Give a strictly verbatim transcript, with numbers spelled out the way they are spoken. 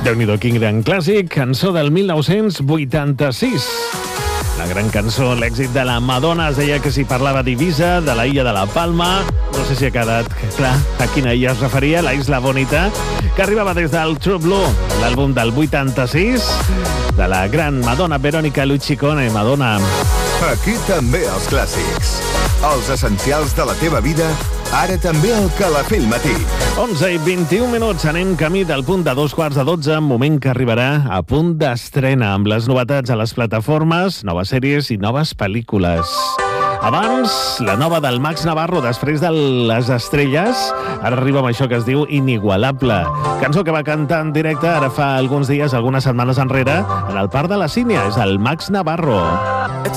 Déu-n'hi-do, quin gran clàssic, cançó del mil nou-cents vuitanta-sis. La gran cançó, l'èxit de la Madonna, es deia que s'hi parlava d'Eivissa, de la illa de la Palma. No sé si ha quedat clar a quina illa es referia, la Isla Bonita, que arribava des del True Blue, l'àlbum del vuitanta-sis, de la gran Madonna Verónica Luchicone. Madonna. Aquí també els clàssics. Els essencials de la teva vida, ara també al Calafell al matí. onze i vint-i-un minuts, anem camí del punt de dos quarts de dotze, moment que arribarà a punt d'estrena amb les novetats a les plataformes, noves sèries i noves pel·lícules. Abans, la nova del Max Navarro, després de Les Estrelles, ara arriba amb això que es diu Inigualable. Cançó que va cantar en directe ara fa alguns dies, algunes setmanes enrere, en el Parc de la Sínia. És el Max Navarro.